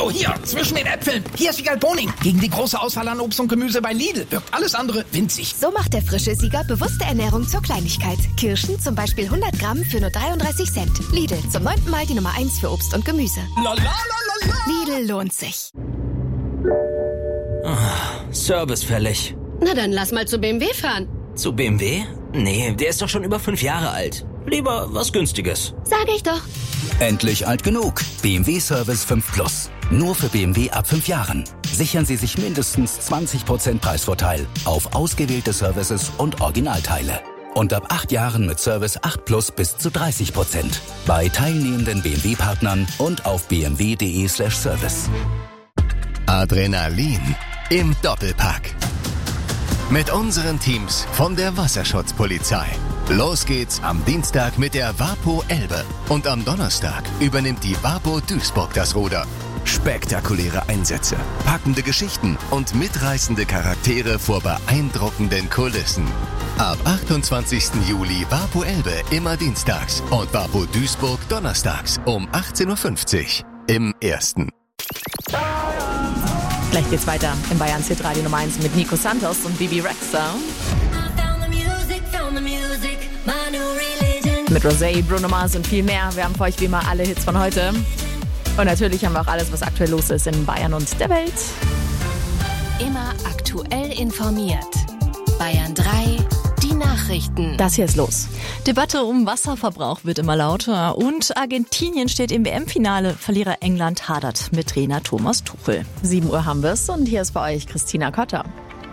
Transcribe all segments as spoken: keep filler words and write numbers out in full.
So, hier, zwischen den Äpfeln. Hier ist Sieger Boning. Gegen die große Auswahl an Obst und Gemüse bei Lidl wirkt alles andere winzig. So macht der frische Sieger bewusste Ernährung zur Kleinigkeit. Kirschen zum Beispiel hundert Gramm für nur dreiunddreißig Cent. Lidl, zum neunten Mal die Nummer eins für Obst und Gemüse. La, la, la, la, la. Lidl lohnt sich. Oh, Service fällig. Na dann lass mal zu B M W fahren. Zu B M W? Nee, der ist doch schon über fünf Jahre alt. Lieber was Günstiges. Sag ich doch. Endlich alt genug. B M W Service fünf Plus. Nur für B M W ab fünf Jahren. Sichern Sie sich mindestens zwanzig Prozent Preisvorteil auf ausgewählte Services und Originalteile. Und ab acht Jahren mit Service acht Plus bis zu dreißig Prozent. Bei teilnehmenden B M W-Partnern und auf b m w punkt d e slash service. Adrenalin im Doppelpack. Mit unseren Teams von der Wasserschutzpolizei. Los geht's am Dienstag mit der Wapo Elbe. Und am Donnerstag übernimmt die Wapo Duisburg das Ruder. Spektakuläre Einsätze, packende Geschichten und mitreißende Charaktere vor beeindruckenden Kulissen. Ab achtundzwanzigsten Juli Wapo Elbe immer dienstags und Wapo Duisburg donnerstags um achtzehn Uhr fünfzig im Ersten. Gleich geht's weiter im Bayerns Hitradio Nummer eins mit Nico Santos und Bibi Rexha. Mit Rosé, Bruno Mars und viel mehr. Wir haben für euch wie immer alle Hits von heute. Und natürlich haben wir auch alles, was aktuell los ist in Bayern und der Welt. Immer aktuell informiert. Bayern drei, die Nachrichten. Das hier ist los. Debatte um Wasserverbrauch wird immer lauter und Argentinien steht im W M-Finale. Verlierer England hadert mit Trainer Thomas Tuchel. sieben Uhr haben wir es und hier ist bei euch Christina Kotter.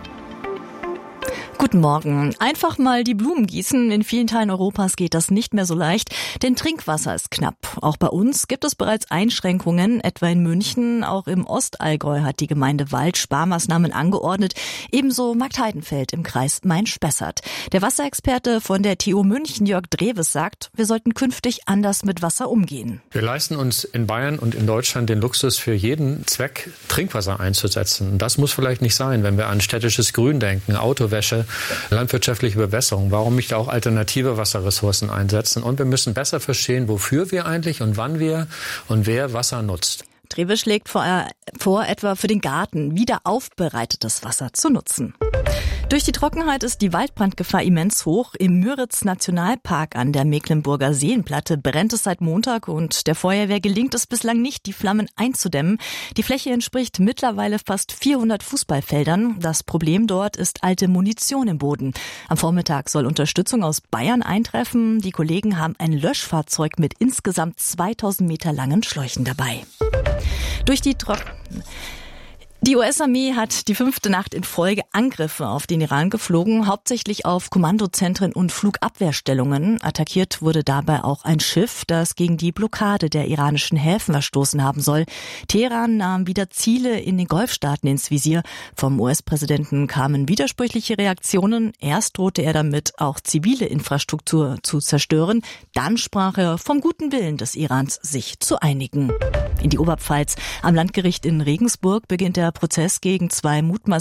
Guten Morgen. Einfach mal die Blumen gießen. In vielen Teilen Europas geht das nicht mehr so leicht, denn Trinkwasser ist knapp. Auch bei uns gibt es bereits Einschränkungen, etwa in München. Auch im Ostallgäu hat die Gemeinde Wald Sparmaßnahmen angeordnet. Ebenso Marktheidenfeld im Kreis Main-Spessart. Der Wasserexperte von der T U München, Jörg Dreves, sagt, wir sollten künftig anders mit Wasser umgehen. Wir leisten uns in Bayern und in Deutschland den Luxus, für jeden Zweck Trinkwasser einzusetzen. Das muss vielleicht nicht sein, wenn wir an städtisches Grün denken, Autowäsche, landwirtschaftliche Bewässerung. Warum nicht auch alternative Wasserressourcen einsetzen? Und wir müssen besser verstehen, wofür wir eigentlich und wann wir und wer Wasser nutzt. Treves schlägt vor, vor, etwa für den Garten wieder aufbereitetes Wasser zu nutzen. Durch die Trockenheit ist die Waldbrandgefahr immens hoch. Im Müritz-Nationalpark an der Mecklenburger Seenplatte brennt es seit Montag und der Feuerwehr gelingt es bislang nicht, die Flammen einzudämmen. Die Fläche entspricht mittlerweile fast vierhundert Fußballfeldern. Das Problem dort ist alte Munition im Boden. Am Vormittag soll Unterstützung aus Bayern eintreffen. Die Kollegen haben ein Löschfahrzeug mit insgesamt zweitausend Meter langen Schläuchen dabei. Durch die Trocken... Die U S-Armee hat die fünfte Nacht in Folge Angriffe auf den Iran geflogen, hauptsächlich auf Kommandozentren und Flugabwehrstellungen. Attackiert wurde dabei auch ein Schiff, das gegen die Blockade der iranischen Häfen verstoßen haben soll. Teheran nahm wieder Ziele in den Golfstaaten ins Visier. Vom U S-Präsidenten kamen widersprüchliche Reaktionen. Erst drohte er damit, auch zivile Infrastruktur zu zerstören. Dann sprach er vom guten Willen des Irans, sich zu einigen. In die Oberpfalz. Am Landgericht in Regensburg beginnt der Prozess gegen zwei mutmaßliche